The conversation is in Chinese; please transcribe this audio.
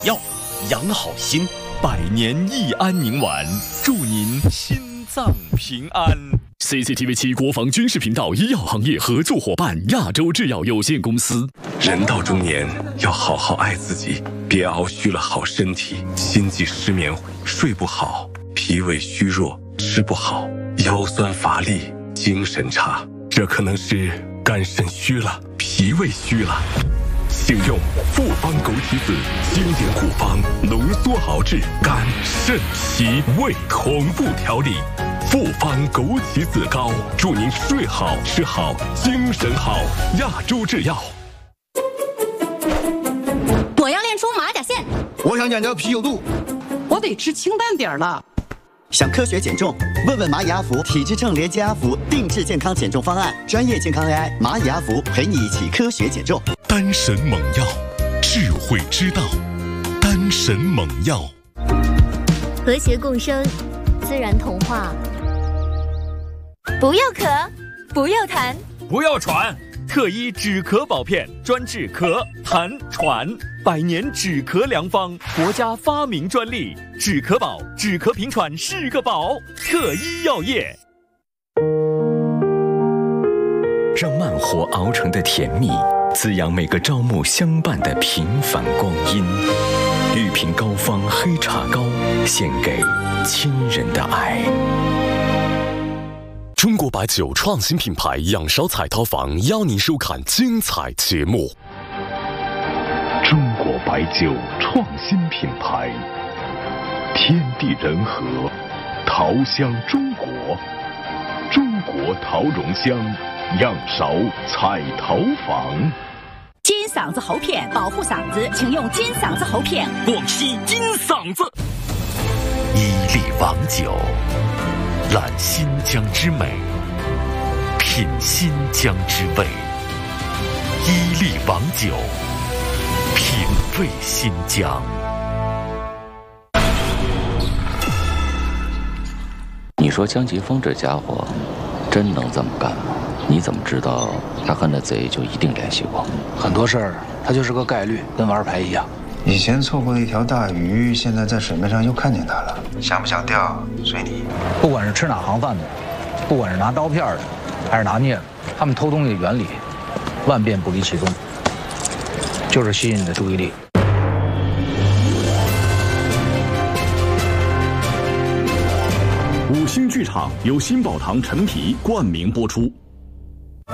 药养好心，100年益安宁丸，祝您心脏平安。CCTV 7国防军事频道医药行业合作伙伴亚洲制药有限公司。 人到中年要好好爱自己，别熬虚了好身体，心悸失眠，睡不好，脾胃虚弱，吃不好，腰酸乏力，精神差，这可能是肝肾虚了，脾胃虚了。请用复方枸杞子经典古方浓缩熬制肝肾脾胃同步调理，复方枸杞子膏，祝您睡好吃好精神好。亚洲制药。 我要练出马甲线， 我想减掉啤酒肚， 我得吃清淡点了。 想科学减重？问问蚂蚁阿福体质秤连接阿福定制健康减重方案，专业健康 AI 蚂蚁阿福陪你一起科学减重。 丹神猛药，智慧之道。丹神猛药， 和谐共生，自然童话。 不要咳，不要痰， 不要喘。特医止咳宝片，专治咳、痰、喘，100年止咳良方，国家发明专利。止咳宝，止咳平喘是个宝。特医药业， 让慢活熬成的甜蜜，滋养每个朝暮相伴的平凡光阴。玉瓶膏方黑茶膏，献给亲人的爱。 中国白酒创新品牌仰韶彩陶坊邀您收看精彩节目。 中国白酒创新品牌，天地人和，陶香中国，中国陶融香，仰韶彩陶坊。 金嗓子喉片保护嗓子，请用金嗓子喉片。 广西金嗓子。 伊利王酒，揽新疆之美，品新疆之味。伊利王酒，品味新疆。 你说江吉峰这家伙真能这么干吗？你怎么知道他和那贼就一定联系过？ 很多事儿他就是个概率，跟玩牌一样。 以前错过了一条大鱼，现在在水面上又看见它了。想不想钓？随你。 不管是吃哪行饭的，不管是拿刀片的，还是拿镊子，他们偷东西的原理万变不离其宗，就是吸引你的注意力。 5星剧场由新宝堂陈皮冠名播出。